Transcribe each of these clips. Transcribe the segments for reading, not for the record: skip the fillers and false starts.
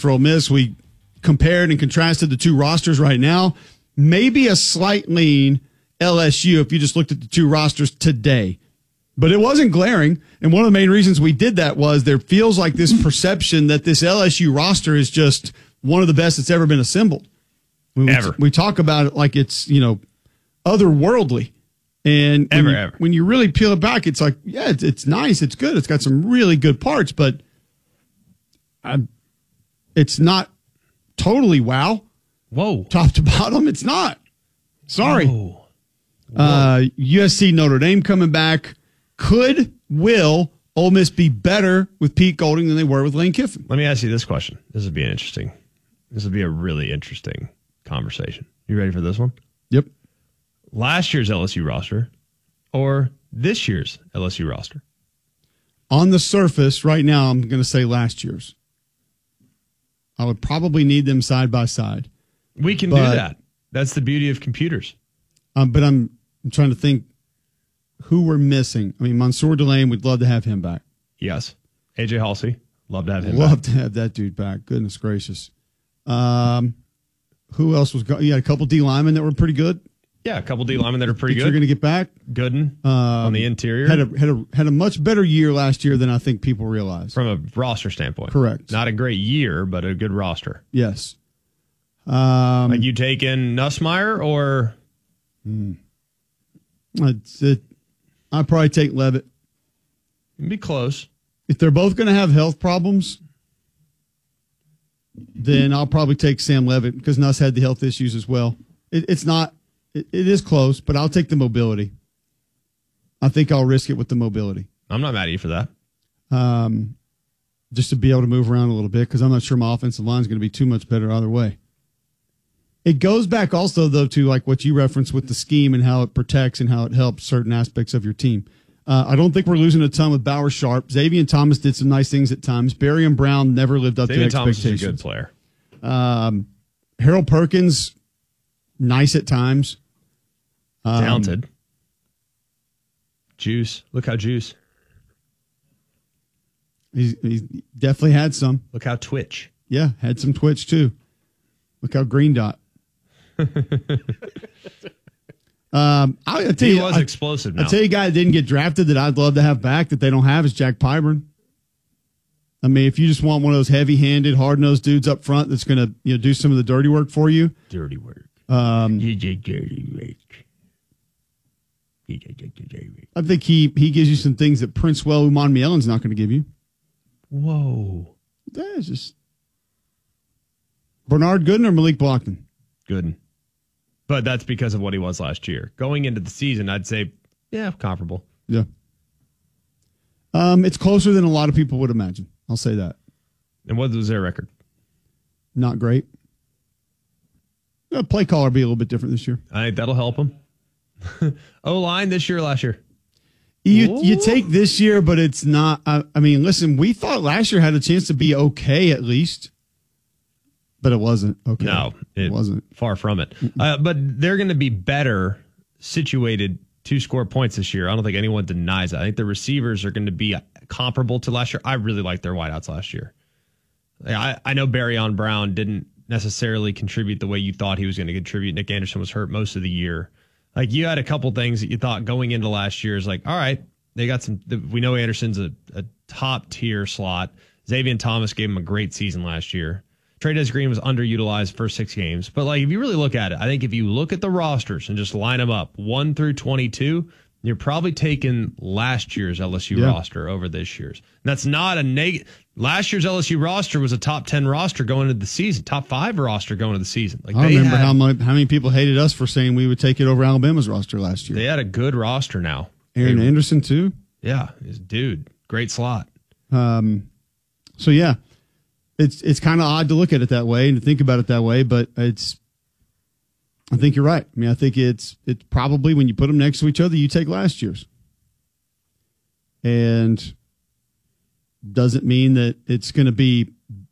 for Ole Miss. We compared and contrasted the two rosters right now. Maybe a slight lean LSU if you just looked at the two rosters today. But it wasn't glaring. And one of the main reasons we did that was there feels like this perception that this LSU roster is just one of the best that's ever been assembled. Ever. We talk about it like it's, otherworldly. And when you really peel it back, it's like, yeah, it's nice. It's good. It's got some really good parts, but it's not totally wow. Whoa. Top to bottom, it's not. Sorry. Whoa. USC Notre Dame coming back. Will Ole Miss be better with Pete Golding than they were with Lane Kiffin? Let me ask you this question. This would be a really interesting conversation. You ready for this one? Yep. Last year's LSU roster or this year's LSU roster? On the surface, right now, I'm going to say last year's. I would probably need them side by side. We can do that. That's the beauty of computers. But I'm trying to think who we're missing. I mean, Mansour Delane, we'd love to have him back. Yes. AJ Halsey, love to have him back. Love to have that dude back. Goodness gracious. Who else was going? You had a couple D linemen that were pretty good. Yeah, a couple D linemen that are pretty good. You're going to get back. Gooden on the interior. Had a much better year last year than I think people realize. From a roster standpoint. Correct. Not a great year, but a good roster. Yes. Like you take in Nussmeier or? I'd probably take Levitt. It'd be close. If they're both going to have health problems, then I'll probably take Sam Levitt because Nuss had the health issues as well. It is close, but I'll take the mobility. I think I'll risk it with the mobility. I'm not mad at you for that. Just to be able to move around a little bit because I'm not sure my offensive line is going to be too much better either way. It goes back also, though, to like what you referenced with the scheme and how it protects and how it helps certain aspects of your team. I don't think we're losing a ton with Bauer Sharp. Xavier Thomas did some nice things at times. Barry and Brown never lived up to expectations. Thomas is a good player. Harold Perkins, nice at times. Talented. Juice. Look how Juice. He's definitely had some. Look how Twitch. Yeah, had some Twitch too. Look how Green Dot. I'll tell He you, was explosive now. I'll tell you a guy that didn't get drafted that I'd love to have back that they don't have is Jack Pyburn. I mean, if you just want one of those heavy-handed, hard-nosed dudes up front that's going to do some of the dirty work for you. Dirty work. I think he gives you some things that Princewell Umanmielon's not going to give you. Whoa. That's just Bernard Gooden or Malik Blockton? Gooden. But that's because of what he was last year. Going into the season, I'd say, yeah, comparable. Yeah. It's closer than a lot of people would imagine. I'll say that. And what was their record? Not great. Play caller be a little bit different this year. I think that'll help them. O-line this year or last year? You take this year, but it's not. I mean, listen, we thought last year had a chance to be okay at least. But it wasn't okay. No, it wasn't. Far from it. But they're going to be better situated to score points this year. I don't think anyone denies that. I think the receivers are going to be comparable to last year. I really liked their wideouts last year. I know Barryon Brown didn't necessarily contribute the way you thought he was going to contribute. Nick Anderson was hurt most of the year. Like you had a couple things that you thought going into last year is like, all right, they got some. We know Anderson's a top tier slot. Xavier Thomas gave him a great season last year. Trey'Dez Green was underutilized first 6 games. But like if you really look at it, I think if you look at the rosters and just line them up 1 through 22, you're probably taking last year's LSU roster over this year's. And that's not a negative. Last year's LSU roster was a top 10 roster going into the season, top 5 roster going into the season. Like I remember how many people hated us for saying we would take it over Alabama's roster last year. They had a good roster now. Aaron Anderson too. Yeah, dude, great slot. So yeah. It's kind of odd to look at it that way and to think about it that way, but I think you're right. I mean, I think it's probably when you put them next to each other, you take last year's. And doesn't mean that it's going to be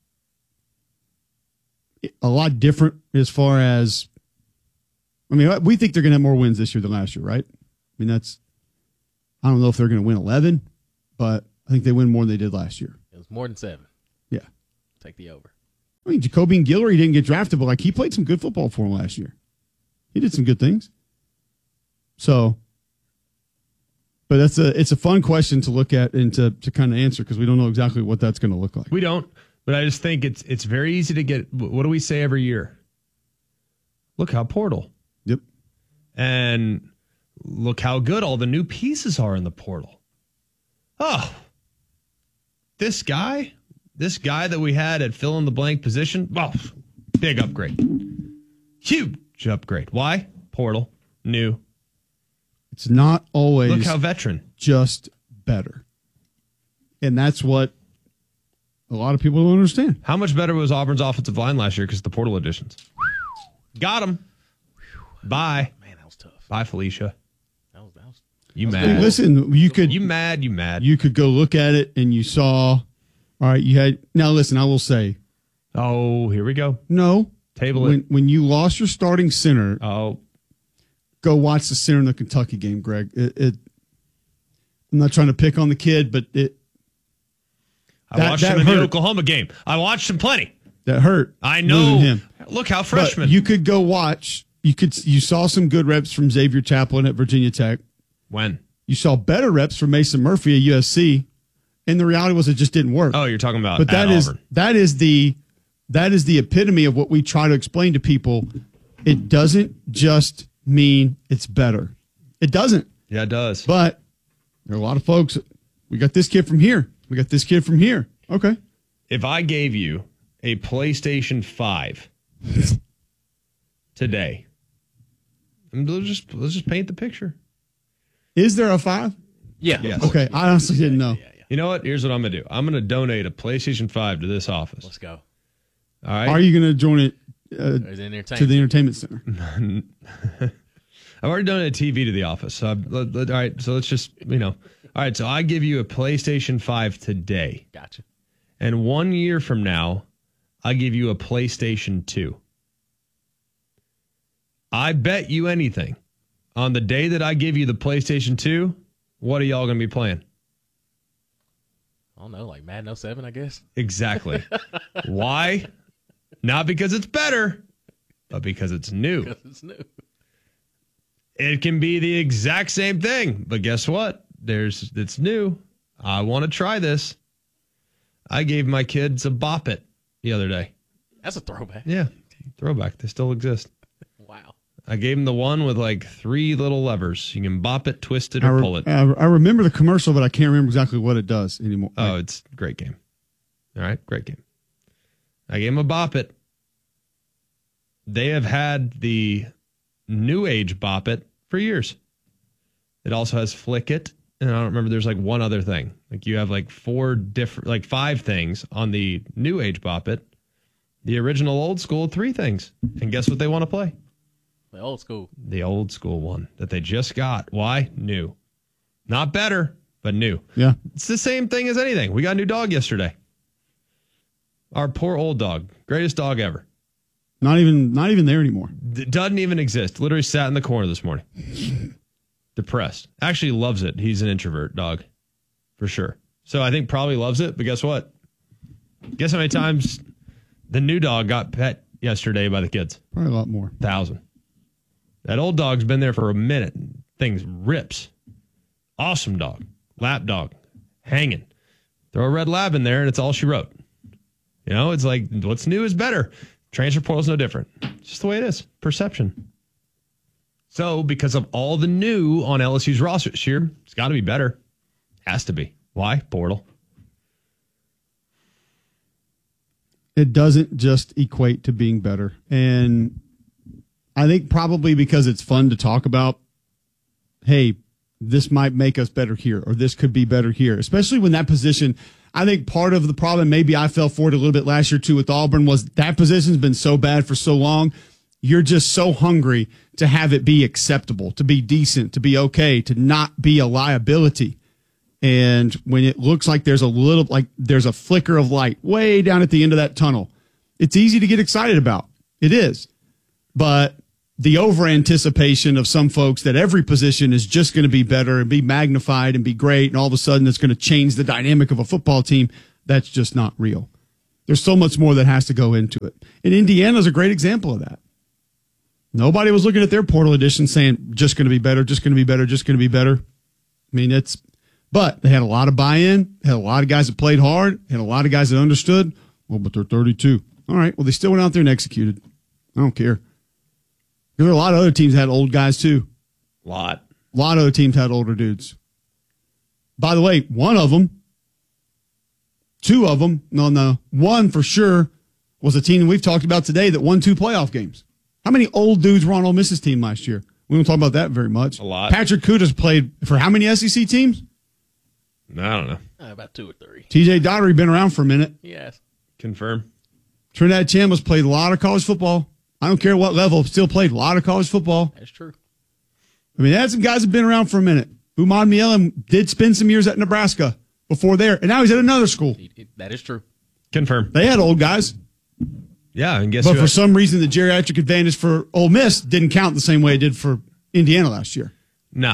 a lot different as far as, I mean, we think they're going to have more wins this year than last year, right? I mean, I don't know if they're going to win 11, but I think they win more than they did last year. It was more than 7. Yeah. Take the over. I mean, Jacobian Guillory didn't get drafted, but like he played some good football for him last year. He did some good things. So, but it's a fun question to look at and to kind of answer because we don't know exactly what that's going to look like. We don't, but I just think it's very easy to get. What do we say every year? Look how portal. Yep. And look how good all the new pieces are in the portal. Oh, this guy that we had at fill in the blank position, well, big upgrade. Huge upgrade. Why? Portal. New. It's not always Look how veteran. Just better. And that's what a lot of people don't understand. How much better was Auburn's offensive line last year because of the portal additions? Got him. Bye. Man, that was tough. Bye, Felicia. That was You that was mad? good. Listen, You mad? You could go look at it and you saw. All right, you had. Now listen, I will say. Oh, here we go. No. Table it. When you lost your starting center, Oh, go watch the center in the Kentucky game, Greg. I'm not trying to pick on the kid, but I watched him in hurt. the Oklahoma game. I watched him plenty. That hurt. I losing know. him. Look how But freshman. you could go watch. You saw some good reps from Xavier Chaplin at Virginia Tech. When? You saw better reps from Mason Murphy at USC, and the reality was it just didn't work. Oh, you're talking about but at Auburn. that is the epitome of what we try to explain to people. It doesn't just mean it's better. It doesn't. Yeah, it does. But there are a lot of folks. We got this kid from here. We got this kid from here. Okay. If I gave you a PlayStation 5 today, let's just paint the picture. Is there a 5? Yeah. Yes. Okay. I honestly didn't know. Yeah. You know what? Here's what I'm going to do. I'm going to donate a PlayStation 5 to this office. Let's go. All right? Are you going to join it There's to the entertainment center? I've already donated a TV to the office. So all right, so let's just, all right, so I give you a PlayStation 5 today. Gotcha. And 1 year from now, I give you a PlayStation 2. I bet you anything. On the day that I give you the PlayStation 2, what are y'all going to be playing? I don't know, like Madden 07, I guess. Exactly. Why? Not because it's better, but because it's new. Because it's new. It can be the exact same thing, but guess what? It's new. I want to try this. I gave my kids a Bop It the other day. That's a throwback. Yeah, throwback. They still exist. Wow. I gave them the one with like 3 little levers. You can bop it, twist it, or pull it. I remember the commercial, but I can't remember exactly what it does anymore. Oh, it's a great game. All right, great game. I gave them a Bop It. They have had the new age Bop It for years. It also has Flick It, and I don't remember. There's like one other thing. Like you have like 5 things on the new age Bop It. The original old school 3 things, and guess what they want to play? The old school. The old school one that they just got. Why? New. Not better, but new. Yeah. It's the same thing as anything. We got a new dog yesterday. Our poor old dog. Greatest dog ever. Not even there anymore. Doesn't even exist. Literally sat in the corner this morning. Depressed. Actually loves it. He's an introvert dog. For sure. So I think probably loves it, but guess what? Guess how many times the new dog got pet yesterday by the kids? Probably a lot more. 1,000. That old dog's been there for a minute. Things rips. Awesome dog. Lap dog. Hanging. Throw a red lab in there and it's all she wrote. It's like what's new is better. Transfer portal's no different. It's just the way it is. Perception. So because of all the new on LSU's roster this year, it's got to be better. Has to be. Why? Portal. It doesn't just equate to being better. And I think probably because it's fun to talk about, hey, this might make us better here, or this could be better here, especially when that position, I think part of the problem, maybe I fell for it a little bit last year too with Auburn, was that position's been so bad for so long. You're just so hungry to have it be acceptable, to be decent, to be okay, to not be a liability. And when it looks like there's a flicker of light way down at the end of that tunnel, it's easy to get excited about. It is. But the over anticipation of some folks that every position is just going to be better and be magnified and be great, and all of a sudden it's going to change the dynamic of a football team, that's just not real. There's so much more that has to go into it. And Indiana's a great example of that. Nobody was looking at their portal edition saying, just going to be better, just going to be better, just going to be better. I mean, but they had a lot of buy-in, had a lot of guys that played hard, had a lot of guys that understood. Well, but they're 32. All right, well, they still went out there and executed. I don't care. There are a lot of other teams that had old guys, too. A lot of other teams had older dudes. By the way, one of them, one for sure was a team we've talked about today that won 2 playoff games. How many old dudes were on Ole Miss's team last year? We don't talk about that very much. A lot. Patrick Kutas played for how many SEC teams? I don't know. About 2 or 3. TJ Daugherty been around for a minute. Yes. Confirm. Trinidad Chambliss played a lot of college football. I don't care what level, still played a lot of college football. That's true. I mean, they had some guys that have been around for a minute. Umad Mielem did spend some years at Nebraska before there, and now he's at another school. That is true. Confirm. They had old guys. Yeah, and guess but who? For some reason, the geriatric advantage for Ole Miss didn't count the same way it did for Indiana last year. Nah.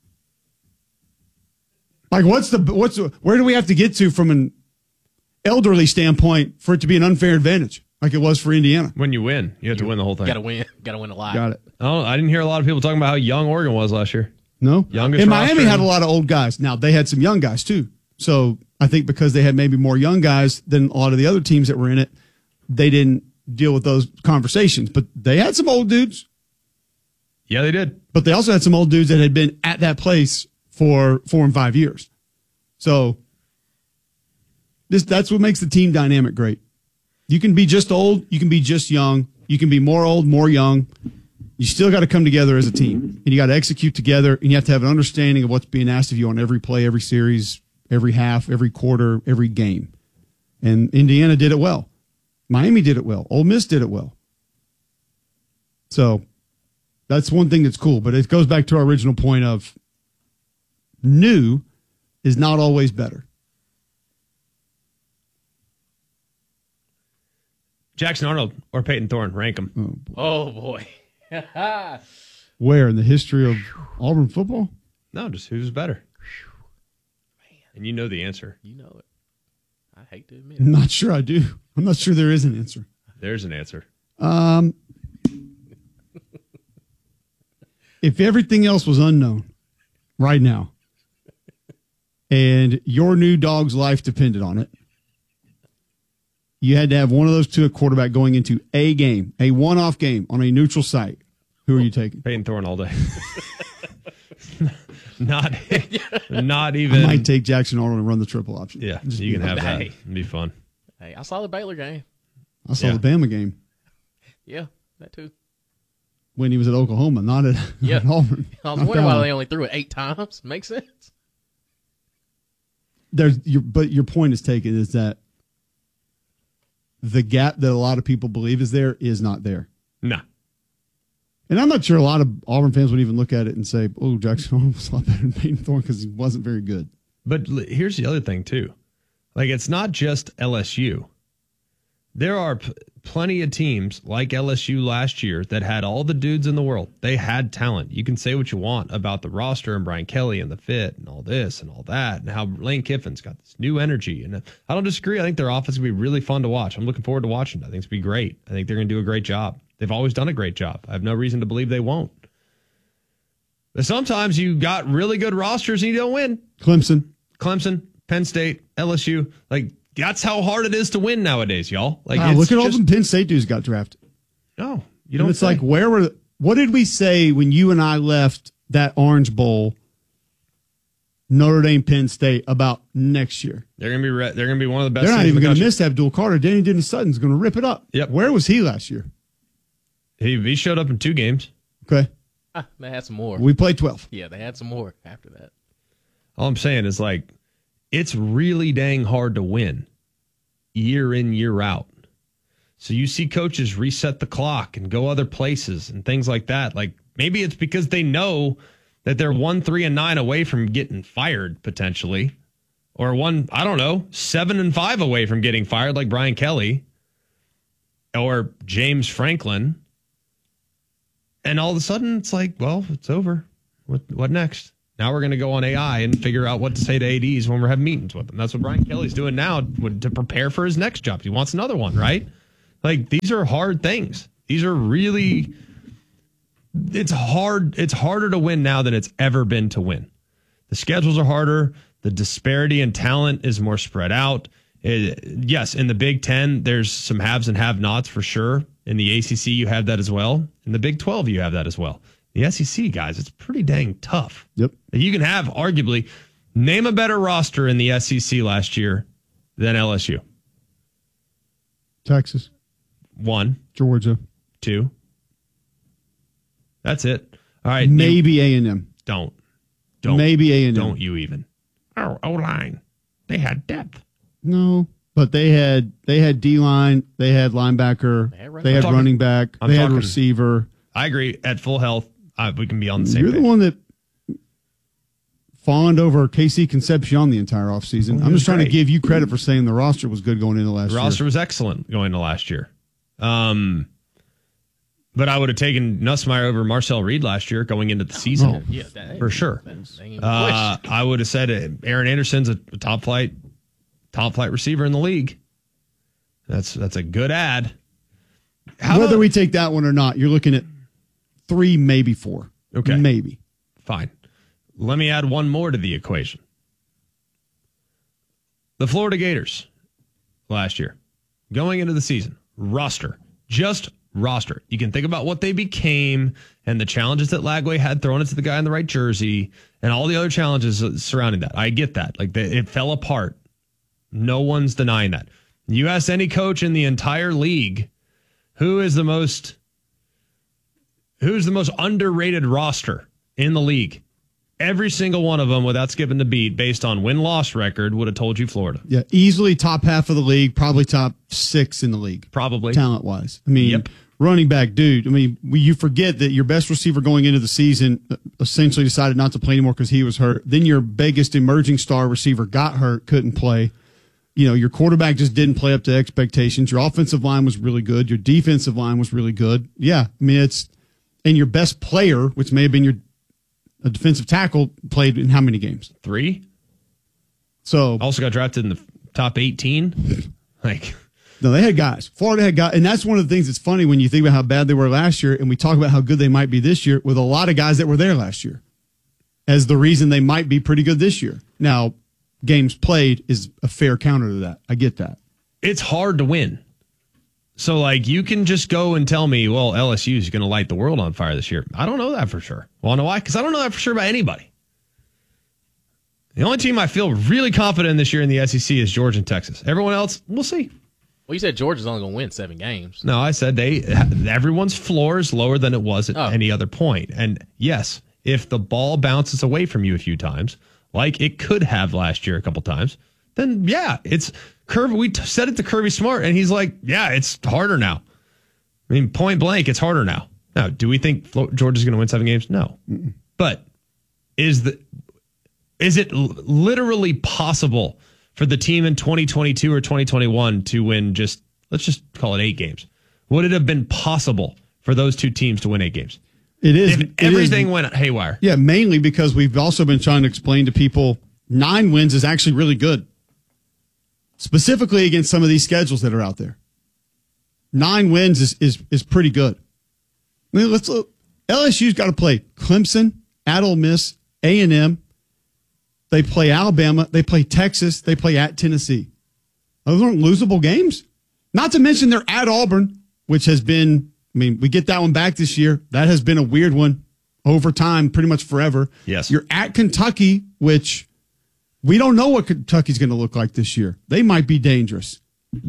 Like, where do we have to get to from an elderly standpoint for it to be an unfair advantage, like it was for Indiana? When you win, you have to win the whole thing. Got to win. Got to win a lot. Got it. Oh, I didn't hear a lot of people talking about how young Oregon was last year. No, youngest. And Miami roster. had a lot of old guys. Now they had some young guys too. So I think because they had maybe more young guys than a lot of the other teams that were in it, they didn't deal with those conversations. But they had some old dudes. Yeah, they did. But they also had some old dudes that had been at that place for 4 and 5 years. So that's what makes the team dynamic great. You can be just old. You can be just young. You can be more old, more young. You still got to come together as a team, and you got to execute together, and you have to have an understanding of what's being asked of you on every play, every series, every half, every quarter, every game. And Indiana did it well. Miami did it well. Ole Miss did it well. So that's one thing that's cool, but it goes back to our original point of new is not always better. Jackson Arnold or Peyton Thorne, rank them. Oh boy. Where in the history of Auburn football? No, just who's better. And you know the answer. You know it. I hate to admit it. I'm not sure I do. I'm not sure there is an answer. There's an answer. If everything else was unknown right now and your new dog's life depended on it, you had to have one of those two at quarterback going into a game, a one-off game on a neutral site. Who are you taking? Peyton Thorne all day. not even. I might take Jackson Arnold and run the triple option. Yeah, you can have that. It'd be fun. Hey, I saw the Baylor game. I saw the Bama game. Yeah, that too. When he was at Oklahoma, not at Auburn. I was wondering why they only threw it 8 times. Makes sense. But your point is taken is that the gap that a lot of people believe is there is not there. No. And I'm not sure a lot of Auburn fans would even look at it and say, oh, Jackson Arnold was a lot better than Peyton Thorne because he wasn't very good. But here's the other thing, too. Like, it's not just LSU. There are plenty of teams like LSU last year that had all the dudes in the world. They had talent. You can say what you want about the roster and Brian Kelly and the fit and all this and all that and how Lane Kiffin's got this new energy. And I don't disagree. I think their offense will be really fun to watch. I'm looking forward to watching it. I think it's going to be great. I think they're going to do a great job. They've always done a great job. I have no reason to believe they won't. But sometimes you got really good rosters and you don't win. Clemson, Penn State, LSU. Like, that's how hard it is to win nowadays, y'all. Like, look at all the Penn State dudes got drafted. No, you don't. And it's like, what did we say when you and I left that Orange Bowl, Notre Dame, Penn State about next year? They're gonna be one of the best. They're not teams even in the going to country. miss Abdul Carter. Danny Dennis Sutton's going to rip it up. Yep. Where was he last year? He showed up in 2 games. Okay. They had some more. We played 12. Yeah, they had some more after that. All I'm saying is, like, it's really dang hard to win year in, year out. So you see coaches reset the clock and go other places and things like that. Like, maybe it's because they know that they're 1-3-9 away from getting fired potentially, or 7-5 away from getting fired, like Brian Kelly or James Franklin. And all of a sudden, it's like, well, it's over. What next? Now we're going to go on AI and figure out what to say to ADs when we're having meetings with them. That's what Brian Kelly's doing now to prepare for his next job. He wants another one, right? Like, these are hard things. These are really, it's hard. It's harder to win now than it's ever been to win. The schedules are harder. The disparity in talent is more spread out. Yes, in the Big Ten, there's some haves and have-nots for sure. In the ACC, you have that as well. In the Big 12, you have that as well. The SEC, guys, it's pretty dang tough. Yep. You can have, arguably, name a better roster in the SEC last year than LSU. Texas. 1. Georgia. 2. That's it. All right. Maybe A&M. Don't. Maybe A&M. Don't you even. Oh, O-line. They had depth. No, but they had D-line, they had linebacker, they had running back, they had receiver. I agree. At full health, we can be on the same You're page. the one that fawned over KC Concepcion the entire offseason. I'm just trying to give you credit for saying the roster was good going into last year. The roster was excellent going into last year. But I would have taken Nussmeier over Marcel Reed last year going into the season. For sure. I would have said Aaron Anderson's a top flight receiver in the league. That's a good ad. Whether we take that one or not, you're looking at 3, maybe 4. Okay. Maybe. Fine. Let me add one more to the equation. The Florida Gators last year, going into the season, just roster. You can think about what they became and the challenges that Lagway had throwing it to the guy in the right jersey and all the other challenges surrounding that. I get that. Like, it fell apart. No one's denying that. You ask any coach in the entire league, who's the most underrated roster in the league? Every single one of them, without skipping the beat, based on win-loss record, would have told you Florida. Yeah, easily top half of the league, probably top 6 in the league. Probably. Talent-wise. I mean, running back, dude, I mean, you forget that your best receiver going into the season essentially decided not to play anymore because he was hurt. Then your biggest emerging star receiver got hurt, couldn't play. You know, your quarterback just didn't play up to expectations. Your offensive line was really good. Your defensive line was really good. Yeah, I mean, and your best player, which may have been a defensive tackle, played in how many games? 3. So also got drafted in the top 18. No, they had guys. Florida had guys, and that's one of the things that's funny when you think about how bad they were last year, and we talk about how good they might be this year with a lot of guys that were there last year as the reason they might be pretty good this year. Now, games played is a fair counter to that. I get that. It's hard to win. So, you can just go and tell me, well, LSU is going to light the world on fire this year. I don't know that for sure. Want to know why? Because I don't know that for sure about anybody. The only team I feel really confident in this year in the SEC is Georgia and Texas. Everyone else, we'll see. Well, you said Georgia's only going to win 7 games. No, I said everyone's floor is lower than it was at any other point. And yes, if the ball bounces away from you a few times, like it could have last year a couple times, then yeah, it's Kirby. We said it to Kirby Smart, and he's like, yeah, it's harder now. I mean, point blank, it's harder now. Now, do we think Georgia's going to win 7 games? No. Mm-mm. But is it literally possible for the team in 2022 or 2021 to win let's just call it 8 games? Would it have been possible for those two teams to win 8 games? It is. If everything went haywire. Yeah, mainly because we've also been trying to explain to people 9 wins is actually really good. Specifically against some of these schedules that are out there. 9 wins is pretty good. I mean, let's look. LSU's got to play Clemson, at Ole Miss, A&M. They play Alabama. They play Texas. They play at Tennessee. Those aren't losable games. Not to mention they're at Auburn, which has been, we get that one back this year. That has been a weird one over time, pretty much forever. Yes. You're at Kentucky, which we don't know what Kentucky's going to look like this year. They might be dangerous.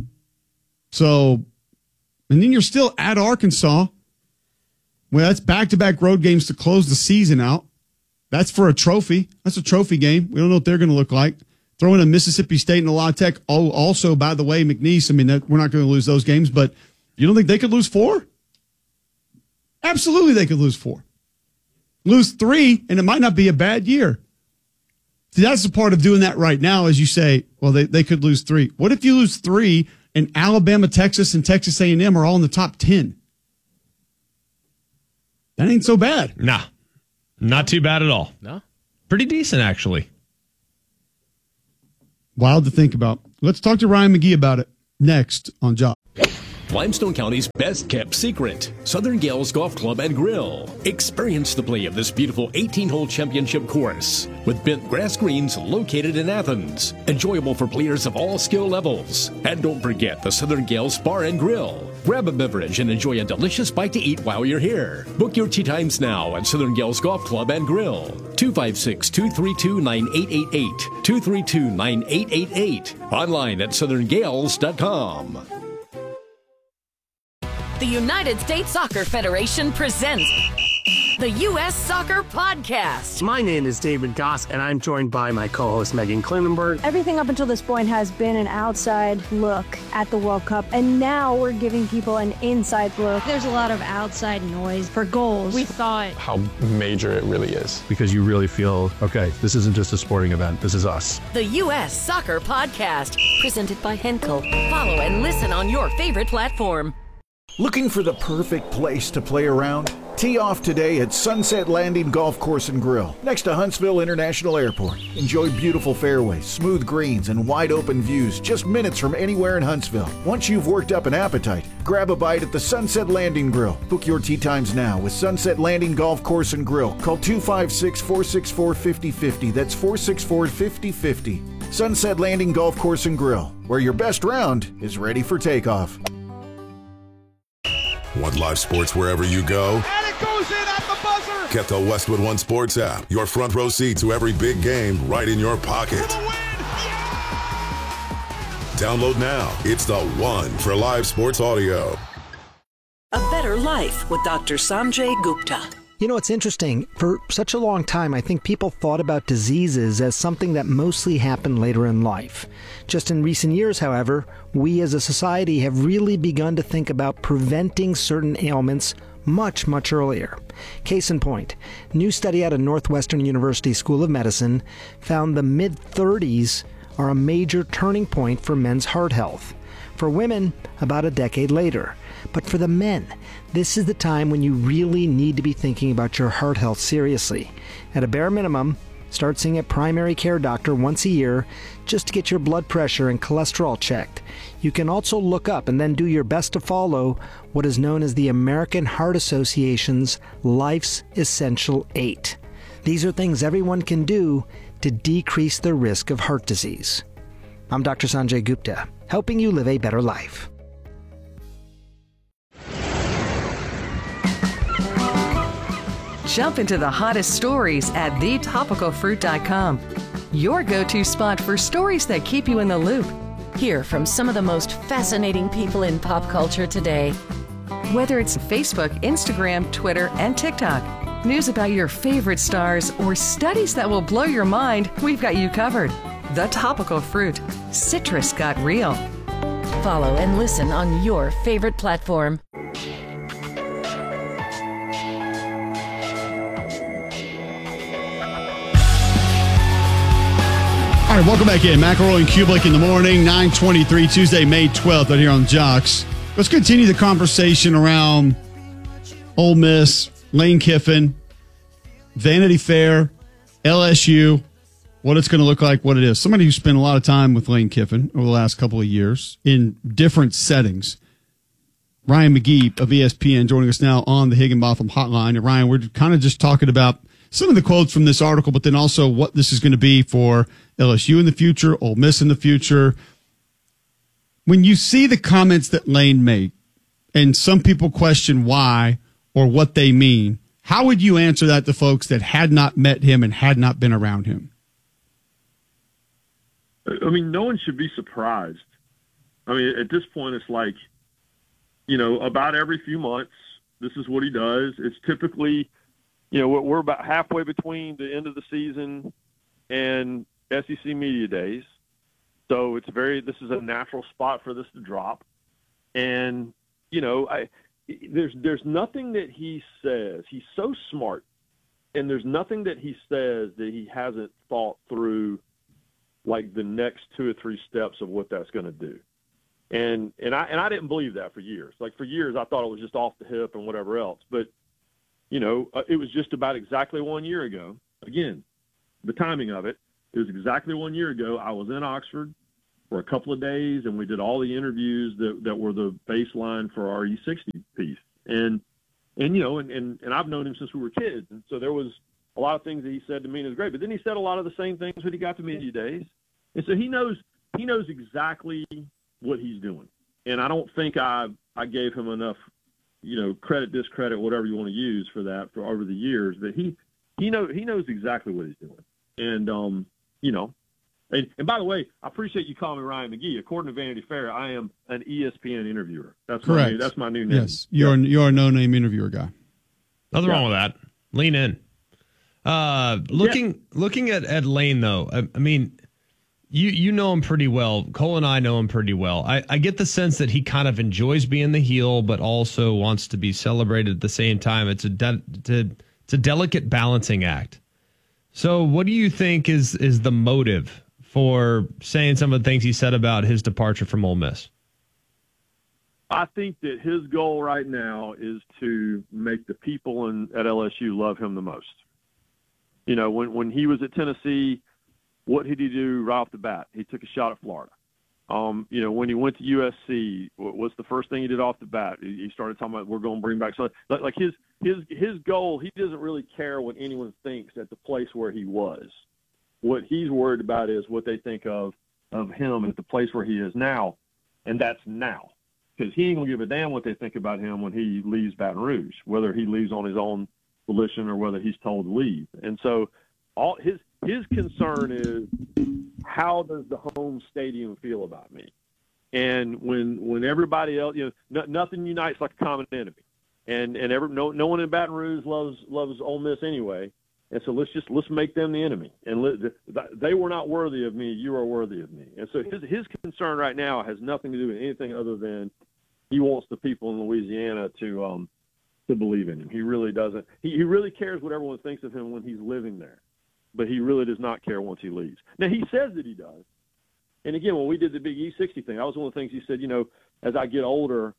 So, and then you're still at Arkansas. Well, that's back-to-back road games to close the season out. That's for a trophy. That's a trophy game. We don't know what they're going to look like. Throwing in Mississippi State and a La Tech. Oh, also, by the way, McNeese, we're not going to lose those games, but you don't think they could lose 4? Absolutely they could lose 4. Lose 3, and it might not be a bad year. See, that's the part of doing that right now, as you say, well, they could lose 3. What if you lose 3 and Alabama, Texas, and Texas A&M are all in the top 10? That ain't so bad. Nah, not too bad at all. No. pretty decent, actually. Wild to think about. Let's talk to Ryan McGee about it next on Jock. Limestone County's best-kept secret, Southern Gales Golf Club and Grill. Experience the play of this beautiful 18-hole championship course with bent grass greens located in Athens. Enjoyable for players of all skill levels. And don't forget the Southern Gales Bar and Grill. Grab a beverage and enjoy a delicious bite to eat while you're here. Book your tee times now at Southern Gales Golf Club and Grill. 256-232-9888. 232-9888. Online at southerngales.com. The United States Soccer Federation presents the U.S. Soccer Podcast. My name is David Goss, and I'm joined by my co-host Megan Klinenberg. Everything up until this point has been an outside look at the World Cup, and now we're giving people an inside look. There's a lot of outside noise for goals. We thought how major it really is. Because you really feel, okay, this isn't just a sporting event, this is us. The U.S. Soccer Podcast, presented by Henkel. Follow and listen on your favorite platform. Looking for the perfect place to play around? Tee off today at Sunset Landing Golf Course and Grill, next to Huntsville International Airport. Enjoy beautiful fairways, smooth greens, and wide open views just minutes from anywhere in Huntsville. Once you've worked up an appetite, grab a bite at the Sunset Landing Grill. Book your tee times now with Sunset Landing Golf Course and Grill. Call 256-464-5050. That's 464-5050. Sunset Landing Golf Course and Grill, where your best round is ready for takeoff. Want live sports wherever you go? And it goes in at the buzzer! Get the Westwood One Sports app. Your front row seat to every big game right in your pocket. For the win! Yeah! Download now. It's the one for live sports audio. A Better Life with Dr. Sanjay Gupta. You know, it's interesting. For such a long time, I think people thought about diseases as something that mostly happened later in life. Just in recent years, however, we as a society have really begun to think about preventing certain ailments much, much earlier. Case in point, new study out of Northwestern University School of Medicine found the mid-30s are a major turning point for men's heart health. For women, about a decade later. But for the men, this is the time when you really need to be thinking about your heart health seriously. At a bare minimum, start seeing a primary care doctor once a year just to get your blood pressure and cholesterol checked. You can also look up and then do your best to follow what is known as the American Heart Association's Life's Essential 8. These are things everyone can do to decrease the risk of heart disease. I'm Dr. Sanjay Gupta, helping you live a better life. Jump into the hottest stories at thetopicalfruit.com. Your go-to spot for stories that keep you in the loop. Hear from some of the most fascinating people in pop culture today. Whether it's Facebook, Instagram, Twitter, and TikTok, news about your favorite stars, or studies that will blow your mind, we've got you covered. The Topical Fruit. Citrus got real. Follow and listen on your favorite platform. All right, welcome back in. McElroy and Kublik in the morning, 9:23, Tuesday, May 12th, right here on Jocks. Let's continue the conversation around Ole Miss, Lane Kiffin, Vanity Fair, LSU, what it's going to look like, what it is. Somebody who spent a lot of time with Lane Kiffin over the last couple of years in different settings. Ryan McGee of ESPN joining us now on the Higginbotham Hotline. And Ryan, we're kind of just talking about some of the quotes from this article, but then also what this is going to be for LSU in the future, Ole Miss in the future. When you see the comments that Lane made, and some people question why or what they mean, how would you answer that to folks that had not met him and had not been around him? I mean, no one should be surprised. I mean, at this point, it's like, you know, about every few months, this is what he does. It's typically, you know, we're about halfway between the end of the season and SEC Media Days. So this is a natural spot for this to drop. And, you know, there's nothing that he says. He's so smart. And there's nothing that he says that he hasn't thought through, like the next 2 or 3 steps of what that's going to do. And I didn't believe that for years. Like for years, I thought it was just off the hip and whatever else. But, you know, it was just about exactly 1 year ago. Again, the timing of it. It was exactly 1 year ago. I was in Oxford for a couple of days, and we did all the interviews that were the baseline for our E60 piece. And I've known him since we were kids. And so there was a lot of things that he said to me that was great. But then he said a lot of the same things when he got to media days. And so he knows exactly what he's doing. And I don't think I gave him enough, credit, discredit, whatever you want to use for that for over the years. But he knows exactly what he's doing. And, and by the way, I appreciate you calling me Ryan McGee. According to Vanity Fair, I am an ESPN interviewer. That's correct. That's my new name. Yes, you're a no-name interviewer guy. Nothing wrong with that. Lean in. Looking at Lane, though, I mean, you know him pretty well. Cole and I know him pretty well. I get the sense that he kind of enjoys being the heel, but also wants to be celebrated at the same time. It's a delicate balancing act. So what do you think is the motive for saying some of the things he said about his departure from Ole Miss? I think that his goal right now is to make the people at LSU love him the most. When he was at Tennessee, what did he do right off the bat? He took a shot at Florida. When he went to USC, what's the first thing he did off the bat? He started talking about we're going to bring back. So like his goal, he doesn't really care what anyone thinks at the place where he was. What he's worried about is what they think of him at the place where he is now, and that's now. Because he ain't going to give a damn what they think about him when he leaves Baton Rouge, whether he leaves on his own volition or whether he's told to leave. And so all his concern is, how does the home stadium feel about me? And when everybody else, nothing unites like a common enemy. And no one in Baton Rouge loves Ole Miss anyway. And so let's make them the enemy. And they were not worthy of me. You are worthy of me. And so his concern right now has nothing to do with anything other than he wants the people in Louisiana to believe in him. He really doesn't. He really cares what everyone thinks of him when he's living there, but he really does not care once he leaves. Now, he says that he does. And again, when we did the big E60 thing, that was one of the things he said, as I get older,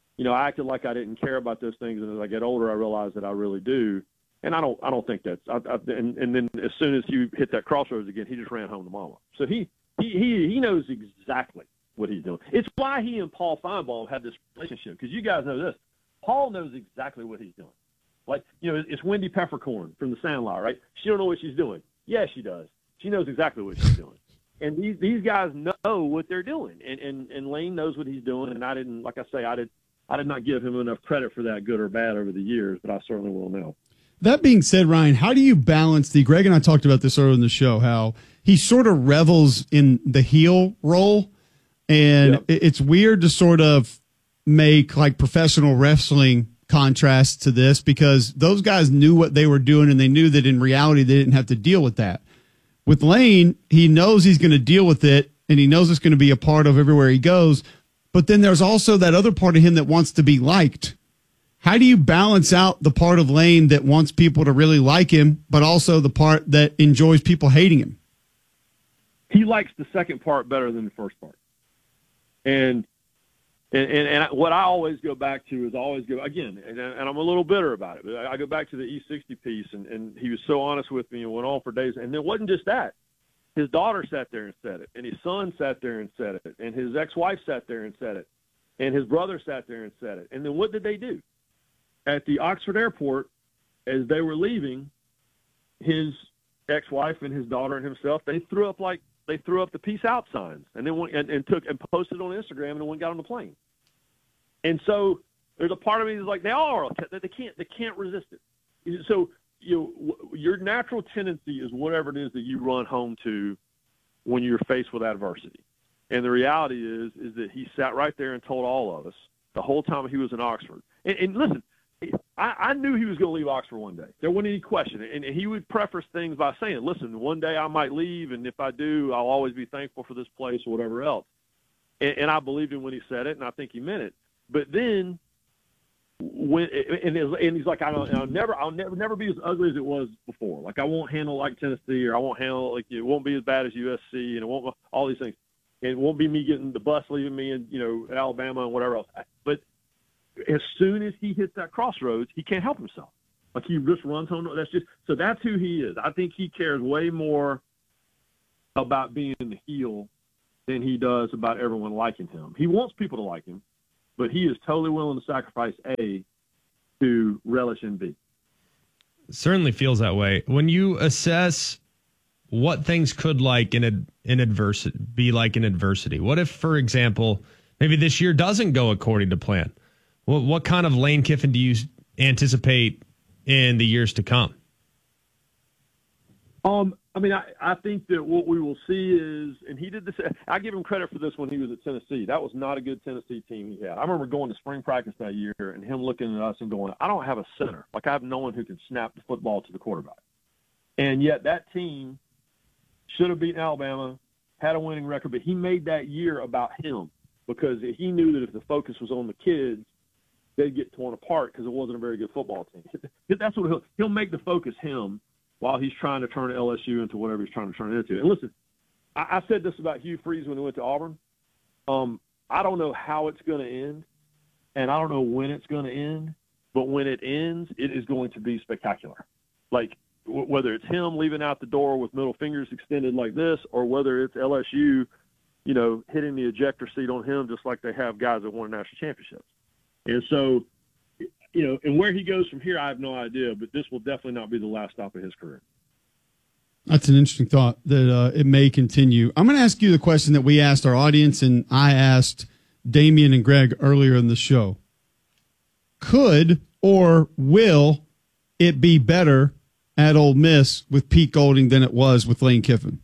I acted like I didn't care about those things. And as I get older, I realize that I really do. And I don't think that's, and then as soon as you hit that crossroads again, he just ran home to mama. So he knows exactly what he's doing. It's why he and Paul Feinbaum had this relationship. Cause you guys know this, Paul knows exactly what he's doing. Like, it's Wendy Peppercorn from The Sandlot, right? She don't know what she's doing. Yeah, she does. She knows exactly what she's doing. And these guys know what they're doing. And Lane knows what he's doing. And I didn't, like I say, I did not give him enough credit for that, good or bad, over the years, but I certainly will now. That being said, Ryan, how do you balance Greg and I talked about this earlier in the show, how he sort of revels in the heel role. And it's weird to sort of make like professional wrestling contrast to this, because those guys knew what they were doing and they knew that in reality they didn't have to deal with that. With Lane, he knows he's going to deal with it and he knows it's going to be a part of everywhere he goes. But then there's also that other part of him that wants to be liked. How do you balance out the part of Lane that wants people to really like him, but also the part that enjoys people hating him? He likes the second part better than the first part. And what I always go back to is again, and I'm a little bitter about it, but I go back to the E60 piece, and he was so honest with me and went on for days. And it wasn't just that. His daughter sat there and said it, and his son sat there and said it, and his ex-wife sat there and said it, and his brother sat there and said it. And then what did they do? At the Oxford airport, as they were leaving, his ex-wife and his daughter and himself, they threw up the peace out signs, and then went and posted on Instagram, and then went and got on the plane. And so there's a part of me that's like, they can't resist it. So your natural tendency is whatever it is that you run home to when you're faced with adversity. And the reality is that he sat right there and told all of us the whole time he was in Oxford. And listen, I knew he was going to leave Oxford one day. There wasn't any question. And he would preface things by saying, listen, one day I might leave, and if I do, I'll always be thankful for this place or whatever else. And I believed him when he said it, and I think he meant it. But then he's like, I'll never be as ugly as it was before. Like, I won't handle like Tennessee, or I won't handle like it won't be as bad as USC, and it won't all these things. It won't be me getting the bus leaving me in Alabama and whatever else. But as soon as he hits that crossroads, he can't help himself. Like he just runs home. That's who he is. I think he cares way more about being the heel than he does about everyone liking him. He wants people to like him, but he is totally willing to sacrifice A to relish in B. Certainly feels that way. When you assess what things could be like in adversity, what if, for example, maybe this year doesn't go according to plan? What kind of Lane Kiffin do you anticipate in the years to come? I think that what we will see is, and he did this, I give him credit for this when he was at Tennessee. That was not a good Tennessee team he had. I remember going to spring practice that year and him looking at us and going, I don't have a center. Like, I have no one who can snap the football to the quarterback. And yet that team should have beaten Alabama, had a winning record, but he made that year about him because he knew that if the focus was on the kids, they'd get torn apart because it wasn't a very good football team. That's what he'll make the focus him while he's trying to turn LSU into whatever he's trying to turn it into. And listen, I said this about Hugh Freeze when he went to Auburn. I don't know how it's going to end, and I don't know when it's going to end, but when it ends, it is going to be spectacular. Like, whether it's him leaving out the door with middle fingers extended like this, or whether it's LSU, hitting the ejector seat on him just like they have guys that won national championships. And so, and where he goes from here, I have no idea, but this will definitely not be the last stop of his career. That's an interesting thought that it may continue. I'm going to ask you the question that we asked our audience, and I asked Damian and Greg earlier in the show. Could or will it be better at Ole Miss with Pete Golding than it was with Lane Kiffin?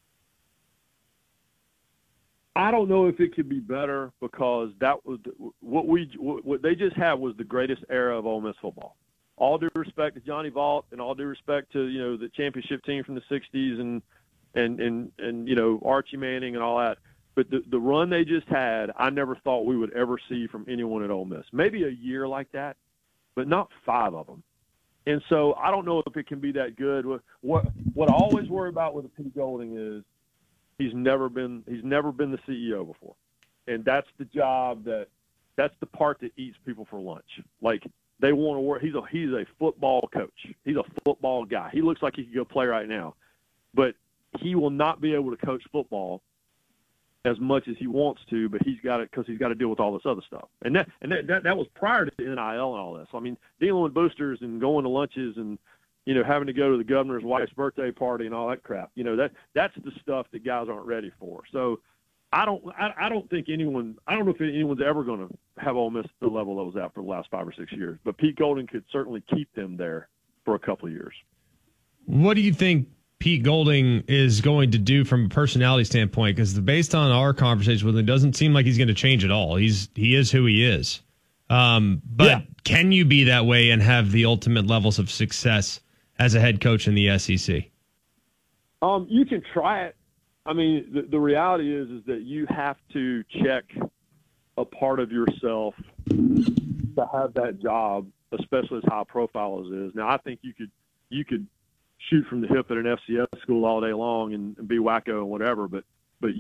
I don't know if it could be better because that was what they just had was the greatest era of Ole Miss football. All due respect to Johnny Vaught and all due respect to the championship team from the '60s and Archie Manning and all that. But the run they just had, I never thought we would ever see from anyone at Ole Miss. Maybe a year like that, but not 5 of them. And so I don't know if it can be that good. What I always worry about with Pete Golding is he's never been the CEO before, and that's the job that's the part that eats people for lunch. Like, they want to work. He's a football coach. He's a football guy. He looks like he could go play right now, but he will not be able to coach football as much as he wants to. But he's got it because he's got to deal with all this other stuff. And that was prior to NIL and all this. I mean, dealing with boosters and going to lunches and having to go to the governor's wife's birthday party and all that crap. That's the stuff that guys aren't ready for. So I don't think anyone. I don't know if anyone's ever going to have Ole Miss at the level that was at for the last 5 or 6 years. But Pete Golding could certainly keep them there for a couple of years. What do you think Pete Golding is going to do from a personality standpoint? Because based on our conversation with him, it doesn't seem like he's going to change at all. He is who he is. But can you be that way and have the ultimate levels of success as a head coach in the SEC? You can try it. I mean, the reality is that you have to check a part of yourself to have that job, especially as high profile as it is. Now, I think you could shoot from the hip at an FCS school all day long and be wacko and whatever, but it's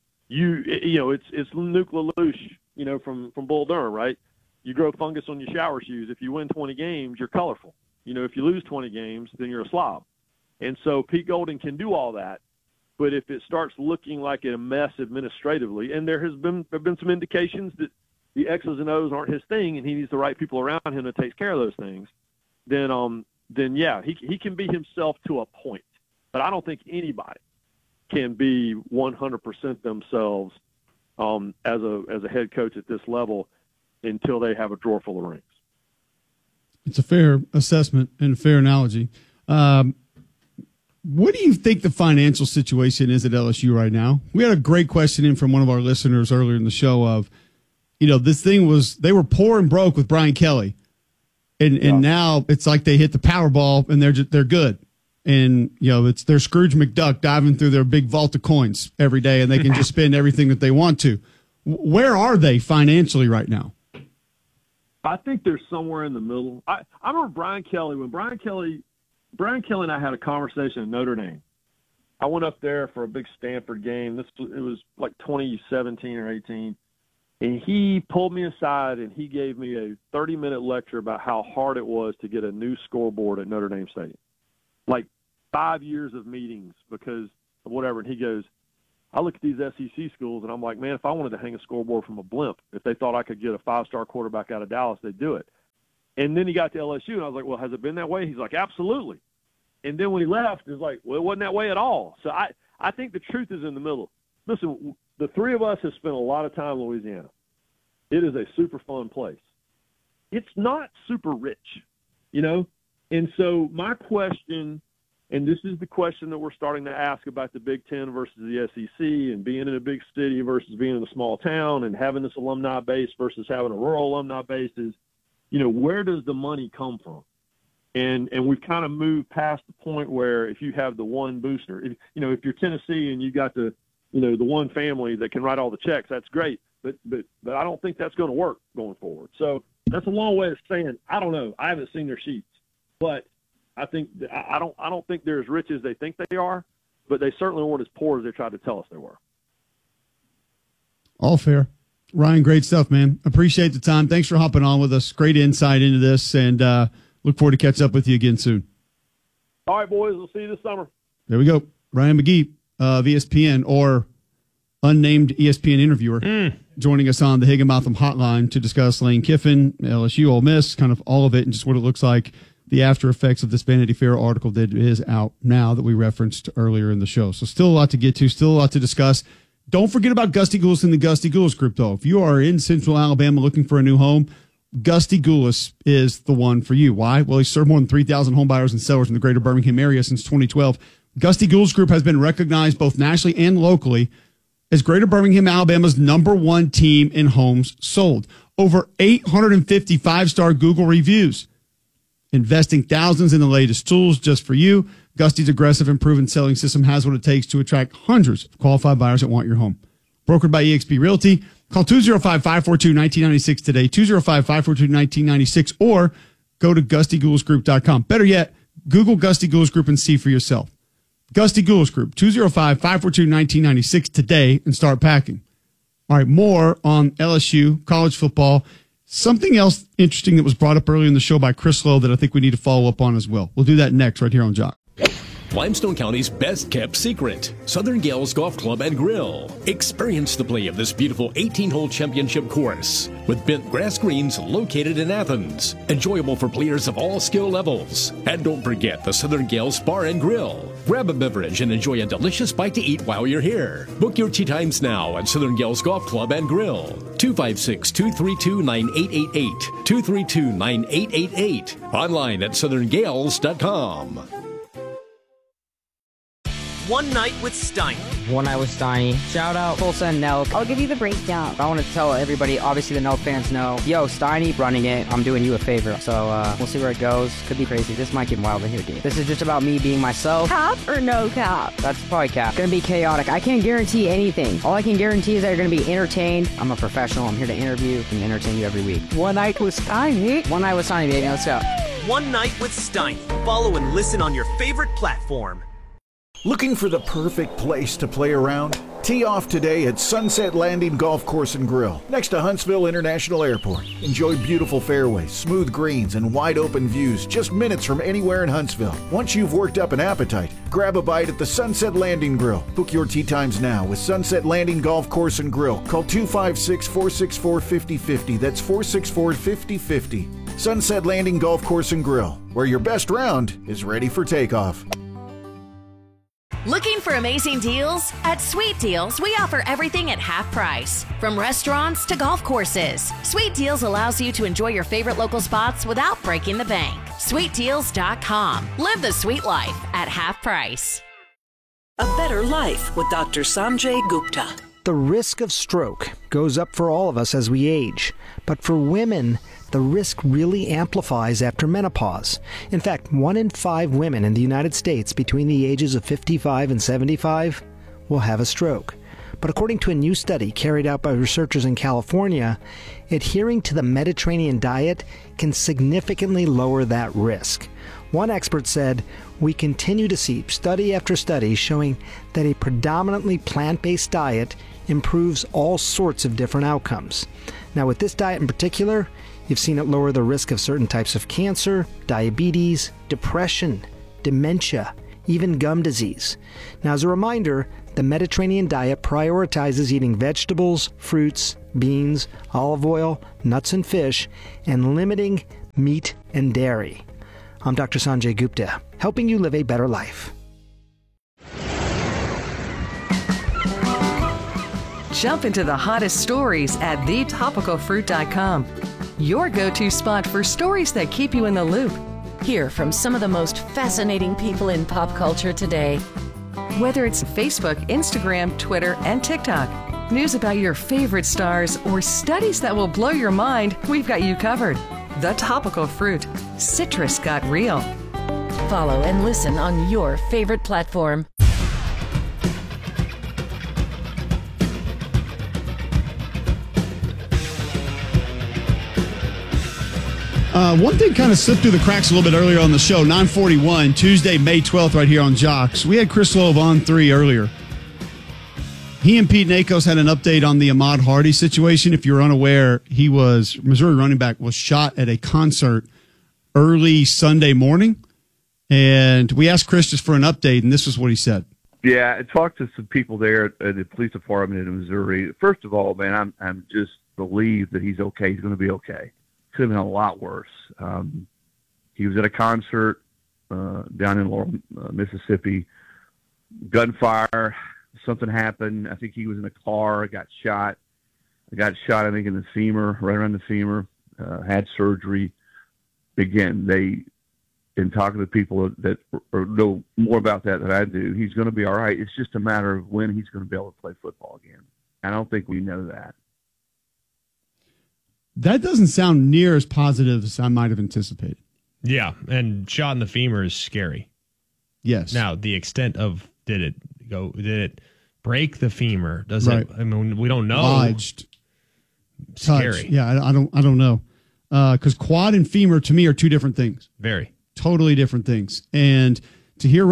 Nuke LaLoosh, from Bull Durham, right? You grow fungus on your shower shoes. If you win 20 games, you're colorful. If you lose 20 games, then you're a slob. And so Pete Golding can do all that. But if it starts looking like a mess administratively, and there have been some indications that the X's and O's aren't his thing, and he needs the right people around him to take care of those things, then yeah, he can be himself to a point. But I don't think anybody can be 100% themselves as a head coach at this level until they have a drawer full of rings. It's a fair assessment and a fair analogy. What do you think the financial situation is at LSU right now? We had a great question in from one of our listeners earlier in the show of, this thing was, they were poor and broke with Brian Kelly. And now it's like they hit the Powerball and they're good. And, they're Scrooge McDuck diving through their big vault of coins every day and they can just spend everything that they want to. Where are they financially right now? I think they're somewhere in the middle. I remember Brian Kelly, when Brian Kelly and I had a conversation at Notre Dame. I went up there for a big Stanford game. It was like 2017 or 18. And he pulled me aside and he gave me a 30-minute lecture about how hard it was to get a new scoreboard at Notre Dame Stadium. Like 5 years of meetings because of whatever. And he goes, I look at these SEC schools and I'm like, man, if I wanted to hang a scoreboard from a blimp, if they thought I could get a 5-star quarterback out of Dallas, they'd do it. And then he got to LSU and I was like, well, has it been that way? He's like, absolutely. And then when he left, it was like, well, it wasn't that way at all. So I think the truth is in the middle. Listen, the three of us have spent a lot of time in Louisiana. It is a super fun place. It's not super rich, you know? And so my question, and this is the question that we're starting to ask about the Big Ten versus the SEC and being in a big city versus being in a small town and having this alumni base versus having a rural alumni base is, you know, where does the money come from? And we've kind of moved past the point where if you have the one booster, if you're Tennessee and you got the one family that can write all the checks, that's great. But I don't think that's going to work going forward. So that's a long way of saying I don't know. I haven't seen their sheets, but I think I don't think they're as rich as they think they are, but they certainly weren't as poor as they tried to tell us they were. All fair. Ryan, great stuff, man. Appreciate the time. Thanks for hopping on with us. Great insight into this, and look forward to catch up with you again soon. All right, boys. We'll see you this summer. There we go. Ryan McGee of ESPN, or unnamed ESPN interviewer, joining us on the Higginbotham Hotline to discuss Lane Kiffin, LSU, Ole Miss, kind of all of it, and just what it looks like. The after effects of this Vanity Fair article that is out now that we referenced earlier in the show. So still a lot to get to, still a lot to discuss. Don't forget about Gusty Gulas and the Gusty Gulas Group, though. If you are in Central Alabama looking for a new home, Gusty Gulas is the one for you. Why? Well, he's served more than 3,000 home buyers and sellers in the greater Birmingham area since 2012. Gusty Gulas Group has been recognized both nationally and locally as Greater Birmingham, Alabama's #1 team in homes sold. Over 850 5-star Google reviews. Investing thousands in the latest tools just for you. Gusty's aggressive and proven selling system has what it takes to attract hundreds of qualified buyers that want your home. Brokered by eXp Realty. Call 205-542-1996 today, 205-542-1996, or go to GustyGulasGroup.com. Better yet, Google Gusty Gulas Group and see for yourself. Gusty Gulas Group, 205-542-1996 today, and start packing. All right, more on LSU, college football. Something else interesting that was brought up earlier in the show by Chris Lowe that I think we need to follow up on as well. We'll do that next right here on Jock. Limestone County's best-kept secret, Southern Gales Golf Club and Grill. Experience the play of this beautiful 18-hole championship course with bent grass greens located in Athens. Enjoyable for players of all skill levels. And don't forget the Southern Gales Bar and Grill. Grab a beverage and enjoy a delicious bite to eat while you're here. Book your tee times now at Southern Gales Golf Club and Grill. 256-232-9888. 232-9888. Online at southerngales.com. One Night with Steiny. One Night with Steiny. Shout out Tulsa and Nelk. I'll give you the breakdown. I want to tell everybody, obviously the Nelk fans know, yo, Steiny running it. I'm doing you a favor. So we'll see where it goes. Could be crazy. This might get wild in here, dude. This is just about me being myself. Cap or no cap? That's probably cap. It's going to be chaotic. I can't guarantee anything. All I can guarantee is that you're going to be entertained. I'm a professional. I'm here to interview and entertain you every week. One Night with Steiny. One Night with Steiny, baby. Let's go. One Night with Steiny. Follow and listen on your favorite platform. Looking for the perfect place to play around? Tee off today at Sunset Landing Golf Course and Grill, next to Huntsville International Airport. Enjoy beautiful fairways, smooth greens, and wide open views just minutes from anywhere in Huntsville. Once you've worked up an appetite, grab a bite at the Sunset Landing Grill. Book your tee times now with Sunset Landing Golf Course and Grill. Call 256-464-5050. That's 464-5050. Sunset Landing Golf Course and Grill, where your best round is ready for takeoff. Looking for amazing deals? At Sweet Deals, we offer everything at half price. From restaurants to golf courses, Sweet Deals allows you to enjoy your favorite local spots without breaking the bank. SweetDeals.com. Live the sweet life at half price. A better life with Dr. Sanjay Gupta. The risk of stroke goes up for all of us as we age, but for women, the risk really amplifies after menopause. In fact, 1 in 5 women in the United States between the ages of 55 and 75 will have a stroke. But according to a new study carried out by researchers in California, adhering to the Mediterranean diet can significantly lower that risk. One expert said, "We continue to see study after study showing that a predominantly plant-based diet improves all sorts of different outcomes. Now, with this diet in particular, you've seen it lower the risk of certain types of cancer, diabetes, depression, dementia, even gum disease. Now, as a reminder, the Mediterranean diet prioritizes eating vegetables, fruits, beans, olive oil, nuts and fish, and limiting meat and dairy. I'm Dr. Sanjay Gupta, helping you live a better life. Jump into the hottest stories at thetopicalfruit.com. Your go-to spot for stories that keep you in the loop. Hear from some of the most fascinating people in pop culture today. Whether it's Facebook, Instagram, Twitter, and TikTok, news about your favorite stars, or studies that will blow your mind, we've got you covered. The Topical Fruit. Citrus got real. Follow and listen on your favorite platform. One thing kind of slipped through the cracks a little bit earlier on the show, 9:41, Tuesday, May 12th, right here on Jocks. We had Chris Loeb on 3 earlier. He and Pete Nakos had an update on the Ahmad Hardy situation. If you're unaware, Missouri running back was shot at a concert early Sunday morning. And we asked Chris just for an update, and this is what he said. Yeah, I talked to some people there at the police department in Missouri. First of all, man, I'm just relieved that he's okay. He's going to be okay. Could have been a lot worse. He was at a concert down in Laurel, Mississippi. Gunfire. Something happened. I think he was in a car. Got shot. I think, in the femur, right around the femur. Had surgery. Again, in talking to people that know more about that than I do, he's going to be all right. It's just a matter of when he's going to be able to play football again. I don't think we know that. That doesn't sound near as positive as I might have anticipated. Yeah, and shot in the femur is scary. Yes. Now, the extent of did it break the femur? Does right. it? I mean, we don't know. Lodged. Scary. Touch. Yeah, I don't know. Because quad and femur to me are two different things. Very. Totally different things. And to hear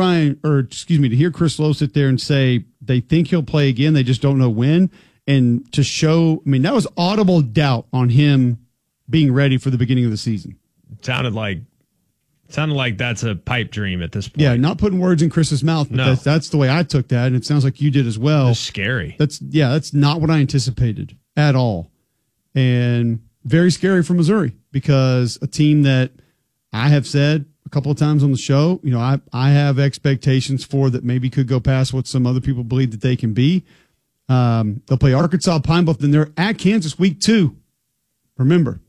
to hear Chris Lowe sit there and say they think he'll play again, they just don't know when. And to show, I mean, that was audible doubt on him being ready for the beginning of the season. Sounded like that's a pipe dream at this point. Yeah, not putting words in Chris's mouth, but that's the way I took that, and it sounds like you did as well. It's scary. That's not what I anticipated at all. And very scary for Missouri, because a team that I have said a couple of times on the show, I have expectations for that maybe could go past what some other people believe that they can be. They'll play Arkansas, Pine Bluff, then they're at Kansas week 2. Remember.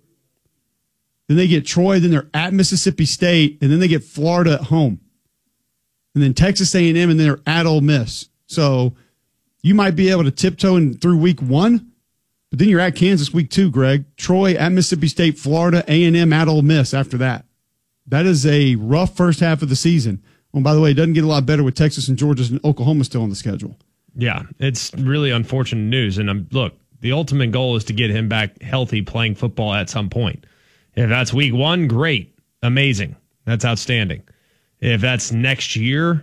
Then they get Troy, then they're at Mississippi State, and then they get Florida at home. And then Texas A&M, and then they're at Ole Miss. So you might be able to tiptoe in through week 1, but then you're at Kansas week 2, Greg. Troy at Mississippi State, Florida, A&M at Ole Miss after that. That is a rough first half of the season. Oh, by the way, it doesn't get a lot better with Texas and Georgia and Oklahoma still on the schedule. Yeah, it's really unfortunate news. And look, the ultimate goal is to get him back healthy playing football at some point. If that's week 1, great, amazing. That's outstanding. If that's next year,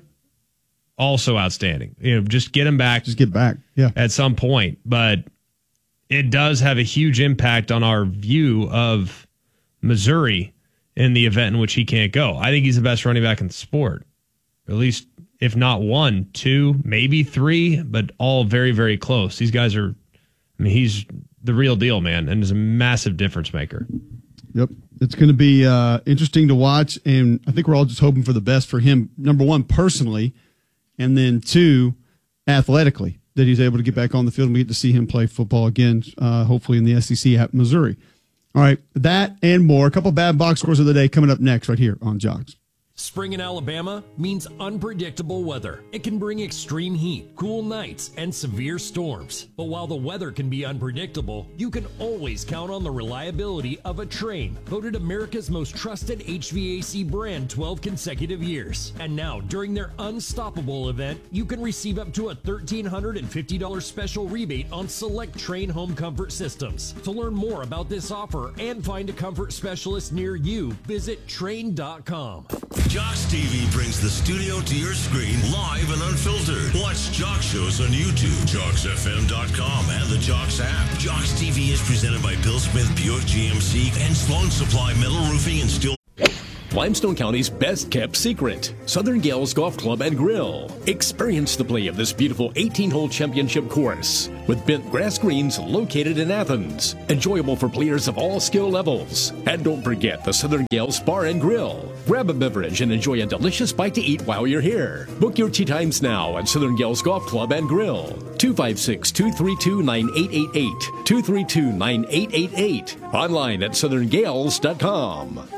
also outstanding. Just get him back. Just get back, yeah, at some point. But it does have a huge impact on our view of Missouri in the event in which he can't go. I think he's the best running back in the sport, at least. If not 1, 2, maybe 3, but all very, very close. These guys are, he's the real deal, man, and is a massive difference maker. Yep. It's going to be interesting to watch, and I think we're all just hoping for the best for him, number 1, personally, and then 2, athletically, that he's able to get back on the field and we get to see him play football again, hopefully in the SEC at Missouri. All right, that and more. A couple bad box scores of the day coming up next right here on Jocks. Spring in Alabama means unpredictable weather. It can bring extreme heat, cool nights, and severe storms. But while the weather can be unpredictable, you can always count on the reliability of a Trane, voted America's most trusted HVAC brand 12 consecutive years. And now, during their Unstoppable event, you can receive up to a $1,350 special rebate on select Trane home comfort systems. To learn more about this offer and find a comfort specialist near you, visit Trane.com. Jocks TV brings the studio to your screen live and unfiltered. Watch Jock shows on YouTube, JocksFM.com, and the Jocks app. Jocks TV is presented by Bill Smith Buick GMC and Sloan Supply Metal Roofing and Steel. Limestone County's best-kept secret, Southern Gales Golf Club and Grill. Experience the play of this beautiful 18-hole championship course with bent grass greens located in Athens. Enjoyable for players of all skill levels. And don't forget the Southern Gales Bar and Grill. Grab a beverage and enjoy a delicious bite to eat while you're here. Book your tee times now at Southern Gales Golf Club and Grill. 256-232-9888. 232-9888. Online at southerngales.com.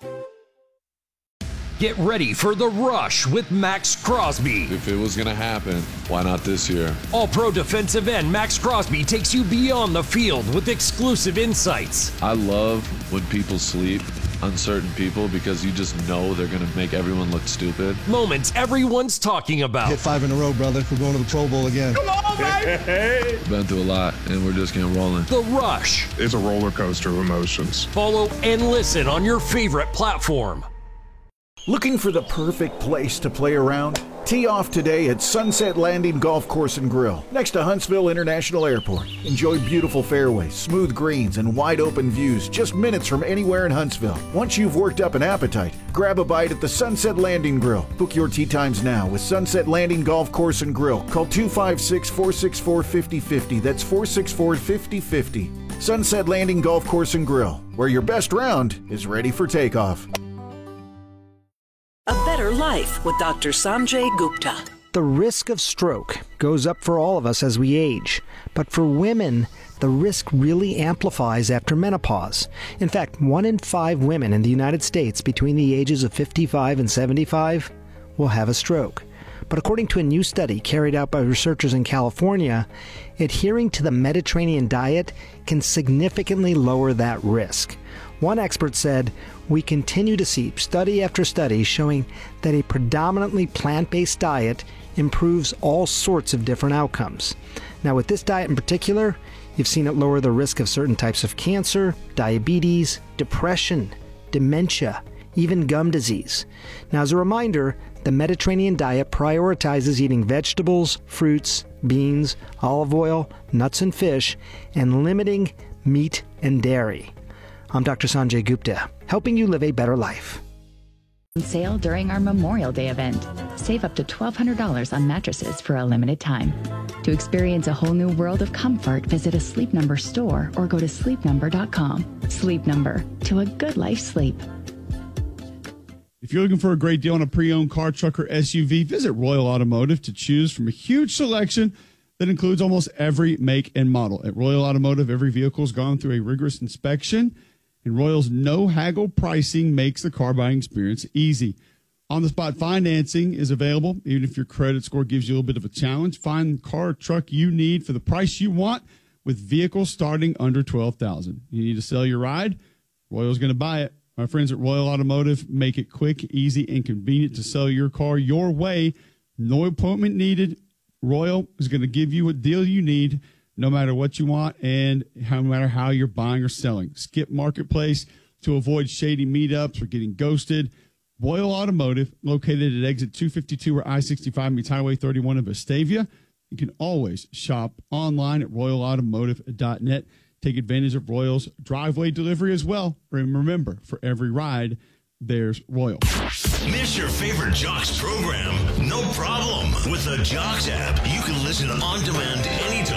Get ready for The Rush with Max Crosby. If it was going to happen, why not this year? All-pro defensive end Max Crosby takes you beyond the field with exclusive insights. I love when people sleep, uncertain people, because you just know they're going to make everyone look stupid. Moments everyone's talking about. Hit 5 in a row, brother. We're going to the Pro Bowl again. Come on, baby! Been through a lot, and we're just getting rolling. The Rush. It's a roller coaster of emotions. Follow and listen on your favorite platform. Looking for the perfect place to play around? Tee off today at Sunset Landing Golf Course and Grill, next to Huntsville International Airport. Enjoy beautiful fairways, smooth greens, and wide open views just minutes from anywhere in Huntsville. Once you've worked up an appetite, grab a bite at the Sunset Landing Grill. Book your tee times now with Sunset Landing Golf Course and Grill. Call 256-464-5050. That's 464-5050. Sunset Landing Golf Course and Grill, where your best round is ready for takeoff. A Better Life with Dr. Sanjay Gupta. The risk of stroke goes up for all of us as we age, but for women, the risk really amplifies after menopause. In fact, 1 in 5 women in the United States between the ages of 55 and 75 will have a stroke. But according to a new study carried out by researchers in California, adhering to the Mediterranean diet can significantly lower that risk. One expert said, "We continue to see study after study showing that a predominantly plant-based diet improves all sorts of different outcomes." Now, with this diet in particular, you've seen it lower the risk of certain types of cancer, diabetes, depression, dementia, even gum disease. Now, as a reminder, the Mediterranean diet prioritizes eating vegetables, fruits, beans, olive oil, nuts and fish, and limiting meat and dairy. I'm Dr. Sanjay Gupta, helping you live a better life. Sale during our Memorial Day event. Save up to $1,200 on mattresses for a limited time. To experience a whole new world of comfort, visit a Sleep Number store or go to sleepnumber.com. Sleep Number, to a good night's sleep. If you're looking for a great deal on a pre-owned car, truck, or SUV, visit Royal Automotive to choose from a huge selection that includes almost every make and model. At Royal Automotive, every vehicle has gone through a rigorous inspection, and Royal's no-haggle pricing makes the car buying experience easy. On-the-spot financing is available, even if your credit score gives you a little bit of a challenge. Find the car or truck you need for the price you want with vehicles starting under $12,000. You need to sell your ride? Royal's going to buy it. My friends at Royal Automotive make it quick, easy, and convenient to sell your car your way. No appointment needed. Royal is going to give you a deal you need no matter what you want and no matter how you're buying or selling. Skip Marketplace to avoid shady meetups or getting ghosted. Royal Automotive, located at exit 252 where I-65 meets Highway 31 in Vestavia. You can always shop online at royalautomotive.net. Take advantage of Royal's driveway delivery as well. And remember, for every ride, there's Royal. Miss your favorite Jocks program? No problem. With the Jocks app, you can listen on demand anytime.